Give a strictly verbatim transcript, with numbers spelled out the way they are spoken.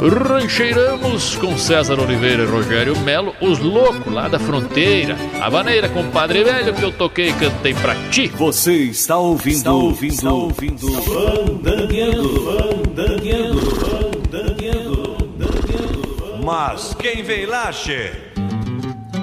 Rancheiramos com César Oliveira e Rogério Melo, os loucos lá da fronteira. A maneira, compadre velho, que eu toquei e cantei pra ti. Você está ouvindo, está ouvindo, está ouvindo. Fandangueando, fandangueando, fandangueando, fandangueando. Mas quem vem lá, che?